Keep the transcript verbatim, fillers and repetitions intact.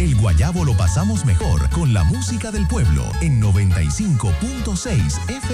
El guayabo lo pasamos mejor con la música del pueblo en noventa y cinco punto seis F M.